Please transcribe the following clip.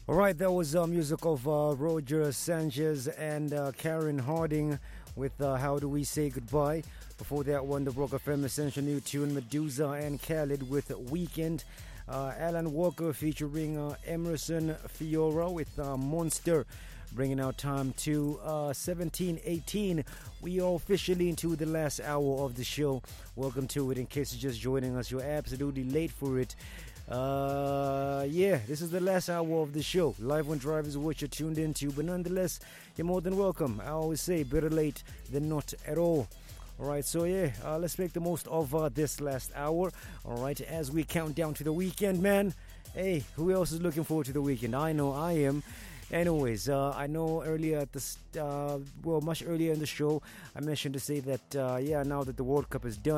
All right, that was music of Roger Sanchez and Karen Harding with How Do We Say Goodbye. Before that one, the Rock FM Essential New Tune, Medusa and Khalid with Weekend. Alan Walker featuring Emerson Fiora with Monster, bringing our time to 17:18. We are officially into the last hour of the show. Welcome to it. In case you're just joining us, you're absolutely late for it. This is the last hour of the show. Live on Drive is what you're tuned into, but nonetheless, you're more than welcome. I always say better late than not at all. Alright, so let's make the most of this last hour. Alright, as we count down to the weekend, man. Hey, who else is looking forward to the weekend? I know I am. Anyways, I know earlier at the much earlier in the show, I mentioned to say that now that the World Cup is done,